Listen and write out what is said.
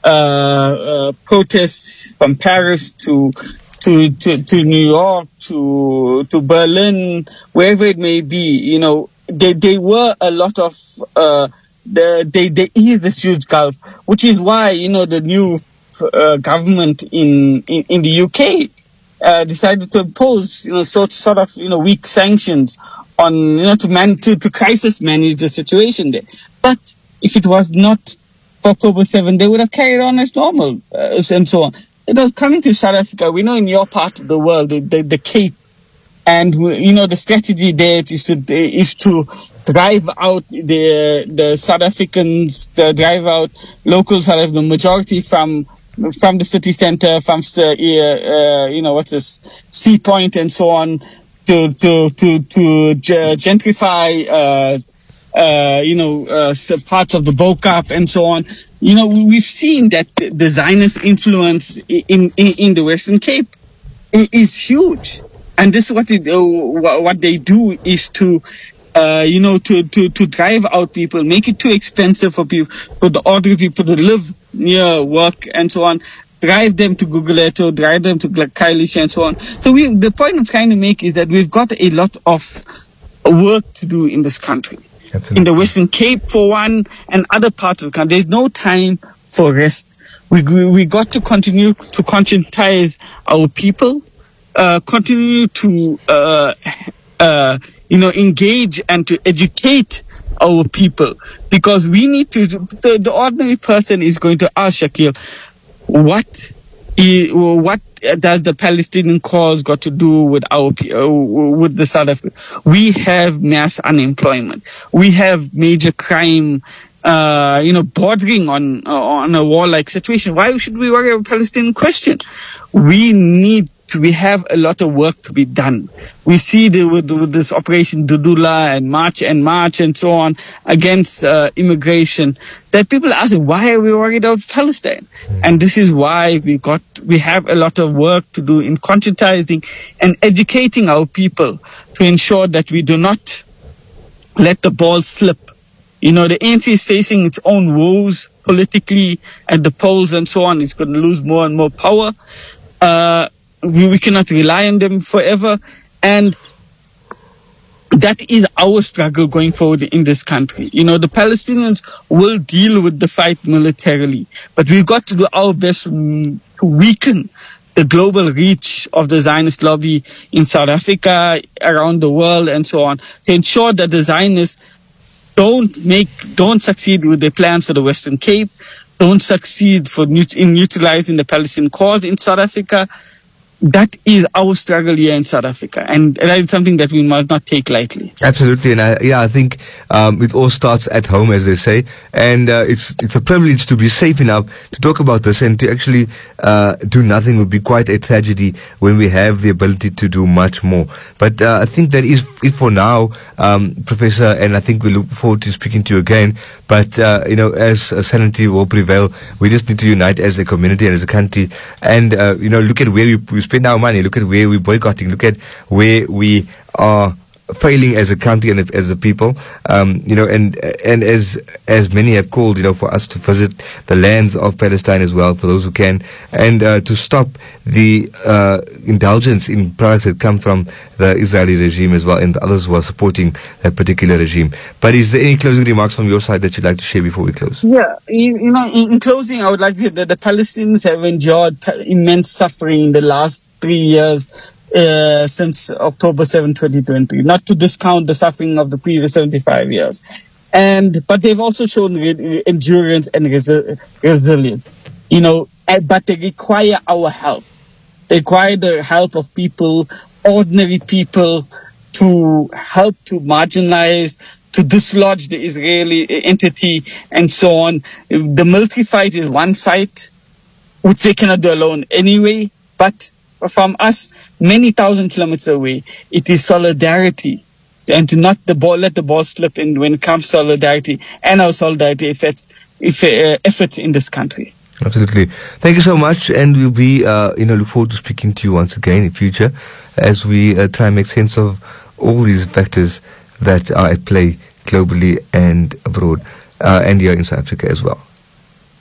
protests from Paris to New York to Berlin, wherever it may be, they were a lot of there is this huge gulf, which is why the new government in the UK decided to impose sort of weak sanctions on to crisis manage the situation there. But if it was not for October 7, they would have carried on as normal and so on. It was coming to South Africa. We know in your part of the world, the Cape, and the strategy there is to drive out the South Africans, drive out local South African, the majority from the city centre, from Sea Point and so on, to gentrify parts of the Bo-Kaap and so on. We've seen that the Zionist influence in the Western Cape is huge, and this is what they do is to drive out people, make it too expensive for the ordinary people to live near work and so on, drive them to Gugulethu, drive them to Khayelitsha and so on. So the point I'm trying to make is that we've got a lot of work to do in this country. Absolutely. In the Western Cape, for one, and other parts of the country. There's no time for rest. We got to continue to conscientize our people, continue to engage and to educate our people, because we need to. The ordinary person is going to ask Shakil, what does the Palestinian cause got to do with with the South Africa? We have mass unemployment. We have major crime, bordering on a war-like situation. Why should we worry about the Palestinian question? We have a lot of work to be done. We see with this Operation Dudula and March and so on against immigration, that people are asking, why are we worried about Palestine? And this is why we have a lot of work to do in conscientizing and educating our people to ensure that we do not let the ball slip. The ANC is facing its own woes politically at the polls and so on. It's going to lose more and more power. We cannot rely on them forever, and that is our struggle going forward in this country. The Palestinians will deal with the fight militarily, but we've got to do our best to weaken the global reach of the Zionist lobby in South Africa, around the world, and so on, to ensure that the Zionists don't succeed with their plans for the Western Cape, don't succeed in utilizing the Palestinian cause in South Africa. That is our struggle here in South Africa, and that is something that we must not take lightly. Absolutely, and I think it all starts at home, as they say, and it's a privilege to be safe enough to talk about this, and to actually do nothing would be quite a tragedy when we have the ability to do much more. But I think that is it for now, Professor, and I think we look forward to speaking to you again. But as sanity will prevail, we just need to unite as a community and as a country, and look at where we spend our money, look at where we're boycotting, look at where we are failing as a country and as a people, and as many have called, for us to visit the lands of Palestine as well, for those who can, and to stop the indulgence in products that come from the Israeli regime as well, and others who are supporting that particular regime. But is there any closing remarks from your side that you'd like to share before we close? Yeah, in closing, I would like to say that the Palestinians have endured immense suffering in the last 3 years since October 7, 2020, not to discount the suffering of the previous 75 years. But they've also shown endurance and resilience, but they require our help. They require the help of people, ordinary people, to help to marginalize, to dislodge the Israeli entity and so on. The military fight is one fight, which they cannot do alone anyway, but from us, many thousand kilometers away, it is solidarity, and to not let the ball slip in when it comes to solidarity and our solidarity efforts in this country. Absolutely. Thank you so much, and we'll be, look forward to speaking to you once again in future as we try and make sense of all these factors that are at play globally and abroad, and here in South Africa as well.